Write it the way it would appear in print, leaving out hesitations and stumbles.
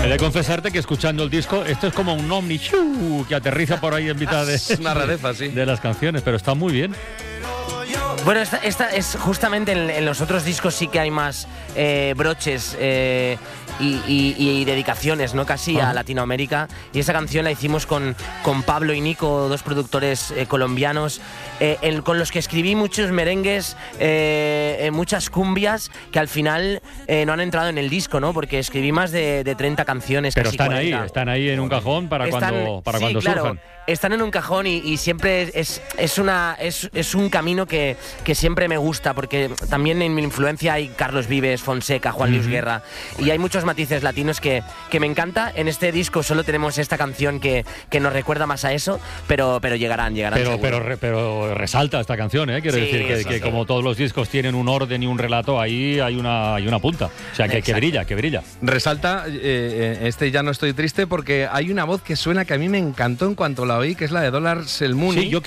He de confesarte que escuchando el disco, esto es como un ovni que aterriza por ahí en mitad de, una rareza, sí, de las canciones, pero está muy bien. Bueno, esta es justamente en los otros discos sí que hay más broches y dedicaciones, ¿no? Casi a Latinoamérica. Y esa canción la hicimos con Pablo y Nico, dos productores colombianos, con los que escribí muchos merengues, muchas cumbias que al final no han entrado en el disco, ¿no? Porque escribí más de 30 canciones. Pero casi están 40. ahí, están ahí en un cajón para cuando claro, surjan. Están en un cajón y siempre es un camino que siempre me gusta, porque también en mi influencia hay Carlos Vives, Fonseca, Juan Luis Guerra, y hay muchos matices latinos que me encanta. En este disco solo tenemos esta canción que nos recuerda más a eso, pero llegarán pero resalta esta canción, quiero decir que como todos los discos tienen un orden y un relato, ahí hay una punta, o sea que brilla. Resalta, Ya no estoy triste, porque hay una voz que suena que a mí me encantó en cuanto la oí, que es la de Dollars El Mooney. Sí, yo